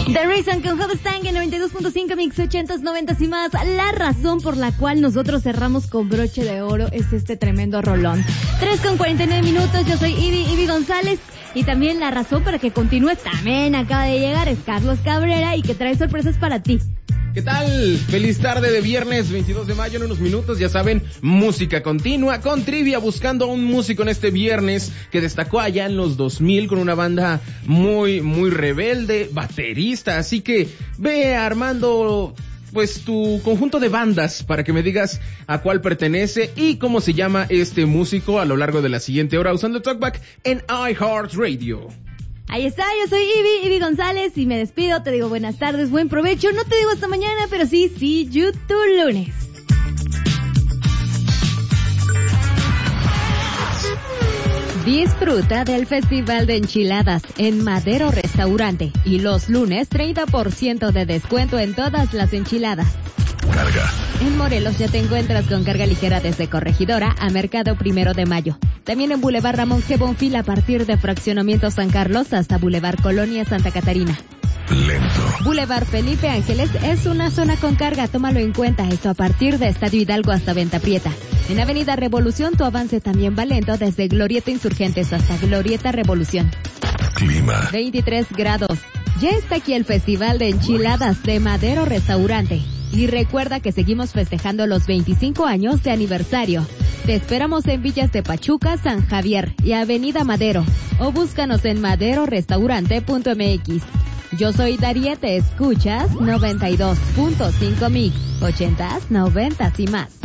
The Reason con Hobstang en 92.5 Mix 80s, 90s y más. La razón por la cual nosotros cerramos con broche de oro es este tremendo rolón. 3:49. Yo soy Ivy González. Y también la razón para que continúe también acaba de llegar es Carlos Cabrera y que trae sorpresas para ti. ¿Qué tal? Feliz tarde de viernes 22 de mayo en unos minutos, ya saben, música continua con trivia, buscando a un músico en este viernes que destacó allá en los 2000 con una banda muy rebelde, baterista, así que ve armando pues tu conjunto de bandas para que me digas a cuál pertenece y cómo se llama este músico a lo largo de la siguiente hora usando Talkback en iHeartRadio. Ahí está, yo soy Ivy González y me despido, te digo buenas tardes, buen provecho, no te digo hasta mañana, pero sí, see you tu lunes. Disfruta del Festival de Enchiladas en Madero Restaurante y los lunes 30% de descuento en todas las enchiladas. Carga. En Morelos ya te encuentras con carga ligera desde Corregidora a Mercado 1 de Mayo. También en Boulevard Ramón G. Bonfil a partir de Fraccionamiento San Carlos hasta Boulevard Colonia Santa Catarina. Lento. Boulevard Felipe Ángeles es una zona con carga, tómalo en cuenta, esto a partir de Estadio Hidalgo hasta Venta Prieta. En Avenida Revolución tu avance también va lento desde Glorieta Insurgentes hasta Glorieta Revolución. Clima. 23 grados. Ya está aquí el Festival de Enchiladas de Madero Restaurante. Y recuerda que seguimos festejando los 25 años de aniversario. Te esperamos en Villas de Pachuca, San Javier y Avenida Madero. O búscanos en maderorestaurante.mx. Yo soy Dariete, escuchas 92.5 Mix, 80s, 90s y más.